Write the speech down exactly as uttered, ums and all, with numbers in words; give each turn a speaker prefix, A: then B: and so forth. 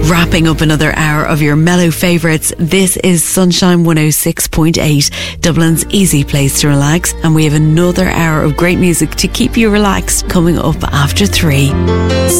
A: Wrapping up another hour of your mellow favourites, this is Sunshine one oh six point eight, Dublin's easy place to relax, and we have another hour of great music to keep you relaxed coming up after three.